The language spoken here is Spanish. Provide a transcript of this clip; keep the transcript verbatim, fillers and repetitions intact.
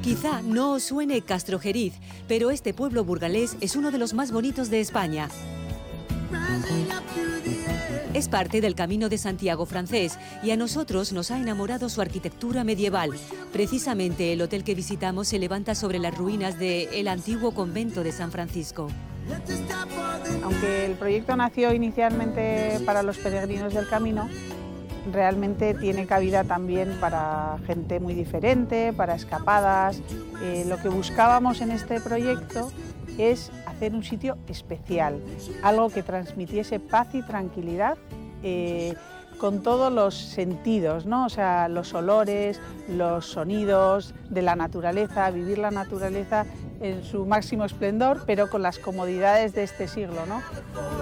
Quizá no os suene Castrojeriz, pero este pueblo burgalés es uno de los más bonitos de España. Es parte del Camino de Santiago francés y a nosotros nos ha enamorado su arquitectura medieval. Precisamente el hotel que visitamos se levanta sobre las ruinas del antiguo convento de San Francisco. Aunque el proyecto nació inicialmente para los peregrinos del Camino, realmente tiene cabida también para gente muy diferente, para escapadas. Eh, lo que buscábamos en este proyecto es hacer un sitio especial, algo que transmitiese paz y tranquilidad eh, con todos los sentidos, ¿no? O sea, los olores, los sonidos de la naturaleza, vivir la naturaleza en su máximo esplendor, pero con las comodidades de este siglo, ¿no?